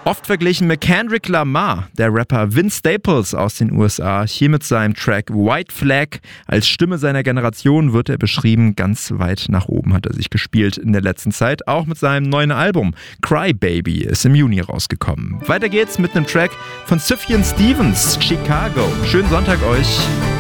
Oft verglichen mit Kendrick Lamar, der Rapper Vince Staples aus den USA. Hier mit seinem Track White Flag. Als Stimme seiner Generation wird er beschrieben. Ganz weit nach oben hat er sich gespielt in der letzten Zeit. Auch mit seinem neuen Album Cry Baby ist im Juni rausgekommen. Weiter geht's mit einem Track von Sufjan Stevens, Chicago. Schönen Sonntag euch.